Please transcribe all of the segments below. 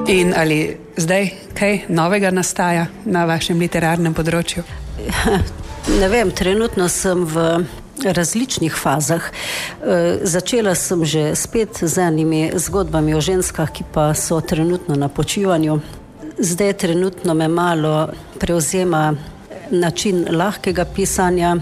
In ali zdaj kaj novega nastaja na vašem literarnem področju? Ne vem, trenutno sem v različnih fazah. Začela sem že spet z enimi zgodbami o ženskah, ki pa so trenutno na počivanju. Zdaj trenutno me malo prevzema način lahkega pisanja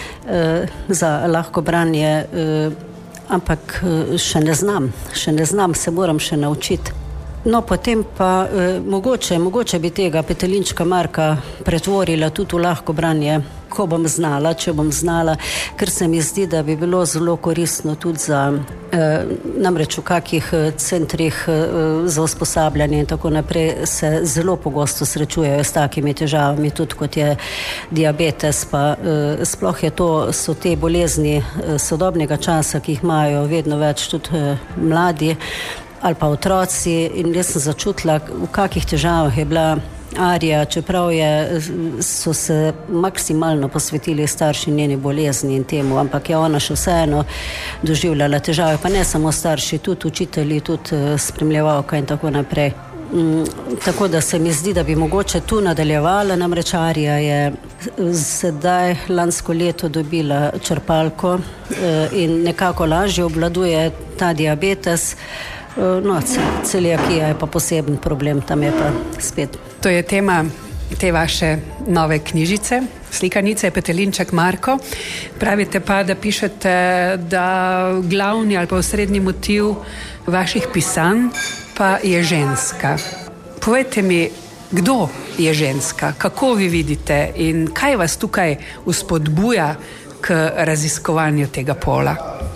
za lahko branje, ampak še ne znam, se moram še naučiti. No, potem pa mogoče bi tega Petelinčka Marka pretvorila tudi v lahko branje, ko bom znala, če bom znala, ker se mi zdi, da bi bilo zelo koristno tudi za namreč v kakih centrih za usposabljanje in tako naprej se zelo pogosto srečujejo s takimi težavami, tudi kot je diabetes, pa sploh so te bolezni sodobnega časa, ki jih imajo vedno več tudi mladi ali pa otroci, in jaz sem začutila, v kakih težavah je bila Arija, čeprav so se maksimalno posvetili starši njeni bolezni in temu, ampak je ona še vseeno doživljala težave, pa ne samo starši, tudi učitelji, tudi spremljevalka in tako naprej. Tako da se mi zdi, da bi mogoče tu nadaljevala, namreč Arija je sedaj lansko leto dobila črpalko in nekako lažje obvladuje ta diabetes. No, celiakija je pa poseben problem, tam je pa spet. To je tema te vaše nove knjižice, slikanice Petelinček Marko. Pravite pa, da pišete, da glavni ali pa osrednji motiv vaših pisanj pa je ženska. Povejte mi, kdo je ženska, kako vi vidite in kaj vas tukaj vzpodbuja k raziskovanju tega pola?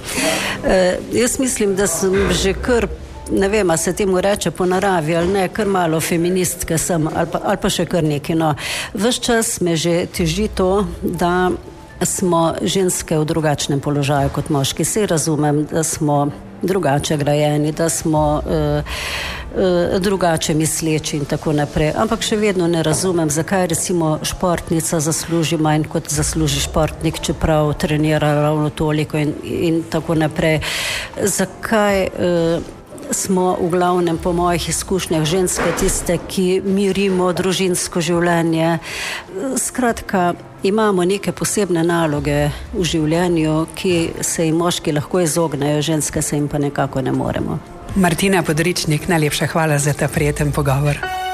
Jaz mislim, da sem že kar, ne vem, a se temu reče po naravi ali ne, kar malo feministke sem ali pa še kar nekaj. No. Ves čas me že teži to, da smo ženske v drugačnem položaju kot moški. Se razumem, da smo drugače grajeni, da smo drugače misleči in tako naprej. Ampak še vedno ne razumem, zakaj recimo športnica zasluži manj kot zasluži športnik, čeprav trenira ravno toliko in tako naprej. Zakaj smo v glavnem po mojih izkušnjah ženske tiste, ki mirimo družinsko življenje. Skratka, imamo neke posebne naloge v življenju, ki se jim moški lahko izognejo, ženske se jim pa nekako ne moremo. Martina Podričnik, najlepša hvala za ta prijeten pogovor.